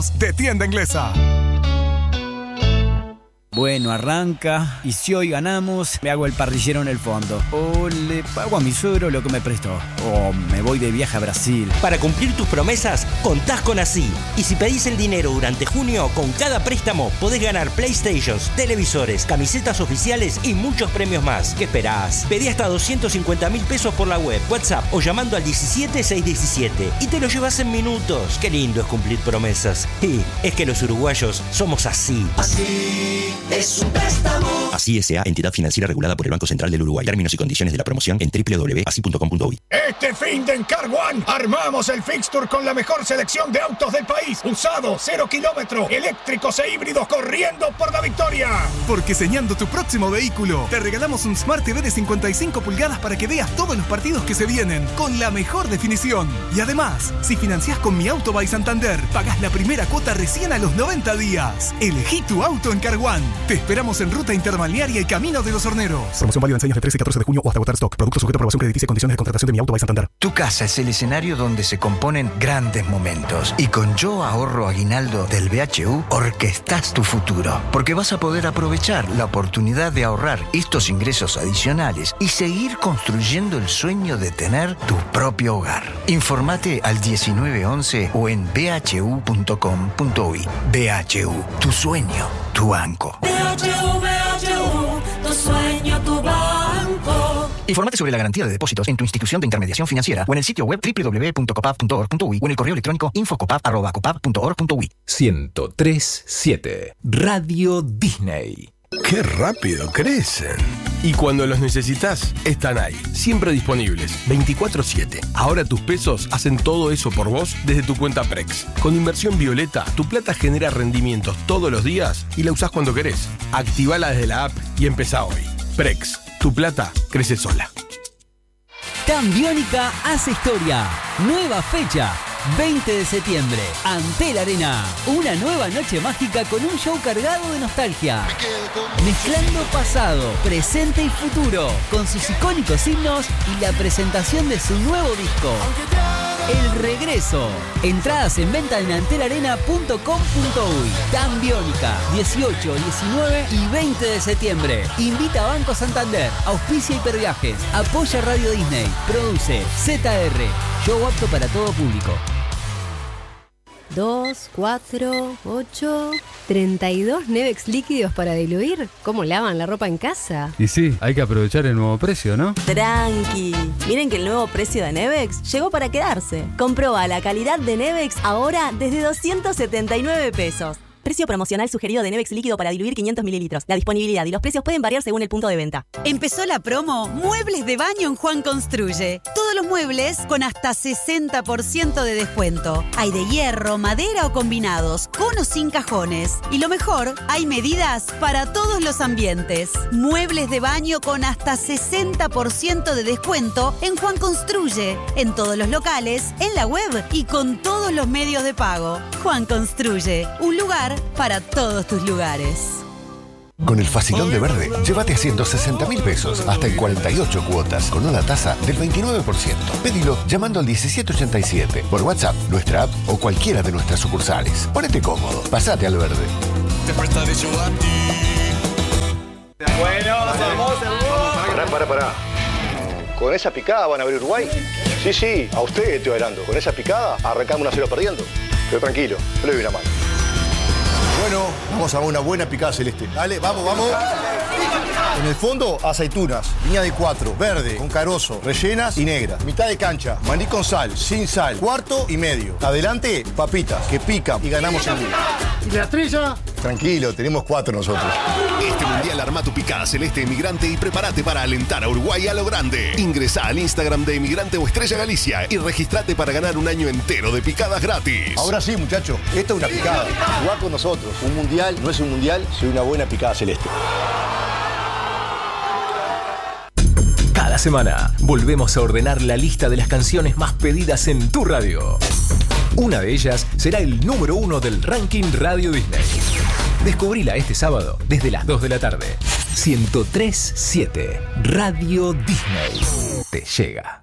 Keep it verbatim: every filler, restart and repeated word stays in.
de Tienda Inglesa. Bueno, arranca, y si hoy ganamos, me hago el parrillero en el fondo. O le pago a mi suegro lo que me prestó. O me voy de viaje a Brasil. Para cumplir tus promesas, contás con Así. Y si pedís el dinero durante junio, con cada préstamo podés ganar PlayStations, televisores, camisetas oficiales y muchos premios más. ¿Qué esperás? Pedí hasta doscientos cincuenta mil pesos por la web, WhatsApp o llamando al diecisiete seiscientos diecisiete y te lo llevas en minutos. Qué lindo es cumplir promesas. Y es que los uruguayos somos así. Así es un préstamo. Así S A, entidad financiera regulada por el Banco Central del Uruguay. Términos y condiciones de la promoción en doble u doble u doble u punto así punto com punto uy. Este fin de en Car One armamos el fixture con la mejor selección de autos del país. Usados, cero kilómetros, eléctricos e híbridos corriendo por la victoria. Porque diseñando tu próximo vehículo, te regalamos un Smart T V de cincuenta y cinco pulgadas para que veas todos los partidos que se vienen con la mejor definición. Y además, si financiás con Mi Auto by Santander, pagás la primera cuota recién a los noventa días. Elegí tu auto en Car One. Te esperamos en Ruta Interbalnearia y Camino de los Horneros. Promoción válida en señas de trece y catorce de junio o hasta agotar stock. Producto sujeto a aprobación crediticia y condiciones de contratación de Mi Auto by Santander. Tu casa es el escenario donde se componen grandes momentos. Y con Yo Ahorro Aguinaldo del B H U, orquestás tu futuro. Porque vas a poder aprovechar la oportunidad de ahorrar estos ingresos adicionales y seguir construyendo el sueño de tener tu propio hogar. Informate al diecinueve once o en b h u punto com punto uy. B H U, tu sueño, tu banco. B H U, B H U, tu sueño, tu banco. Informate sobre la garantía de depósitos en tu institución de intermediación financiera o en el sitio web doble u doble u doble u punto copap punto org punto uy o en el correo electrónico info copap arroba copap punto org punto uy. ciento tres punto siete Radio Disney. ¡Qué rápido crecen! Y cuando los necesitas, están ahí, siempre disponibles, veinticuatro siete. Ahora tus pesos hacen todo eso por vos desde tu cuenta Prex. Con Inversión Violeta, tu plata genera rendimientos todos los días y la usás cuando querés. Activala desde la app y empezá hoy. Prex, tu plata crece sola. Cambiónica hace historia. Nueva fecha. veinte de septiembre, Antel Arena. Una nueva noche mágica con un show cargado de nostalgia. Mezclando pasado, presente y futuro, con sus icónicos himnos y la presentación de su nuevo disco. El regreso. Entradas en venta en antel arena punto com punto uy. Cambiónica, dieciocho, diecinueve y veinte de septiembre. Invita a Banco Santander, auspicia Hiperviajes, apoya Radio Disney, produce Z R. Show apto para todo público. dos, cuatro, ocho, treinta y dos Nevex líquidos para diluir. ¿Cómo lavan la ropa en casa? Y sí, hay que aprovechar el nuevo precio, ¿no? Tranqui. Miren que el nuevo precio de Nevex llegó para quedarse. Comproba la calidad de Nevex ahora desde doscientos setenta y nueve pesos. Precio promocional sugerido de Nevex líquido para diluir quinientos mililitros. La disponibilidad y los precios pueden variar según el punto de venta. Empezó la promo Muebles de Baño en Juan Construye. Todos los muebles con hasta sesenta por ciento de descuento. Hay de hierro, madera o combinados, con o sin cajones. Y lo mejor, hay medidas para todos los ambientes. Muebles de baño con hasta sesenta por ciento de descuento en Juan Construye. En todos los locales, en la web y con todos los medios de pago. Juan Construye, un lugar para todos tus lugares. Con el Facilón de Verde, llévate a ciento sesenta mil pesos hasta en cuarenta y ocho cuotas con una tasa del veintinueve por ciento. Pedilo llamando al diecisiete ochenta y siete por WhatsApp, nuestra app o cualquiera de nuestras sucursales. Ponete cómodo, pasate al verde. Te presta de a ti. Bueno, vamos, Pará, pará, pará. ¿Con esa picada van a ver Uruguay? Sí, sí, a ustedes estoy hablando. Con esa picada arrancamos una cero perdiendo. Pero tranquilo, yo le doy una mano. Bueno, vamos a una buena picada celeste. Dale, vamos, vamos. En el fondo, aceitunas, línea de cuatro, verde, con carozo, rellenas y negras. Mitad de cancha, maní con sal, sin sal, cuarto y medio. Adelante, papitas, que pican y ganamos el día. ¿Y la estrella? Tranquilo, tenemos cuatro nosotros. Este mundial arma tu picada celeste Emigrante y prepárate para alentar a Uruguay a lo grande. Ingresá al Instagram de Emigrante o Estrella Galicia y registrate para ganar un año entero de picadas gratis. Ahora sí, muchachos, esta es una picada. Jugá con nosotros. Un mundial no es un mundial, soy una buena picada celeste. Cada semana volvemos a ordenar la lista de las canciones más pedidas en tu radio. Una de ellas será el número uno del ranking Radio Disney. Descubrila este sábado desde las dos de la tarde. ciento tres punto siete Radio Disney te llega.